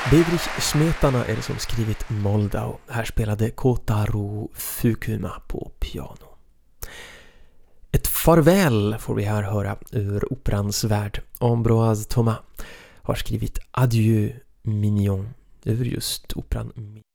Bedrich Smetana är det som skrivit Moldau. Här spelade Kotaro Fukuma på piano. Ett farväl får vi här höra ur operans värld. Ambroise Thomas har skrivit Adieu Mignon ur just operan